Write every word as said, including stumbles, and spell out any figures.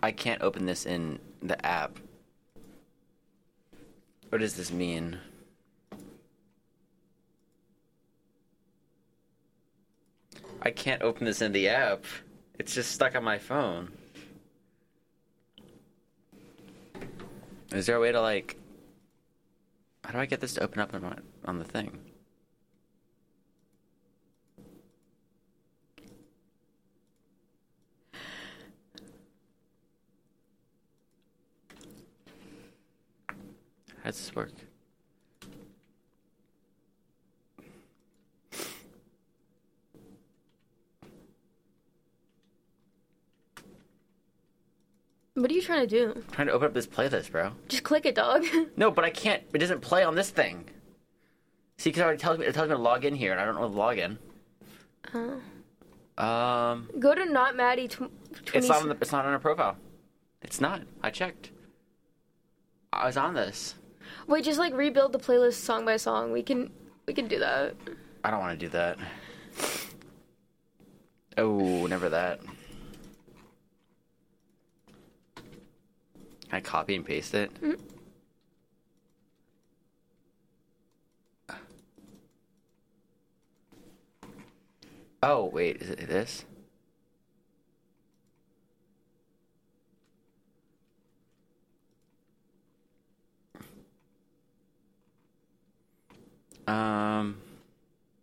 I can't open this in the app. What does this mean? I can't open this in the app. It's just stuck on my phone. Is there a way to, like... How do I get this to open up on, my, on the thing? How does this work? What are you trying to do? I'm trying to open up this playlist, bro. Just click it, dog. No, but I can't. It doesn't play on this thing. See, because it already tells me, it tells me to log in here, and I don't know the login. Oh. Um. Go to not Maddie. Tw- It's not on the, It's not on her profile. It's not. I checked. I was on this. Wait, just like rebuild the playlist song by song. We can we can do that. I don't want to do that. Oh, never that. Can I copy and paste it? Mm-hmm. Oh, wait, is it this? Um...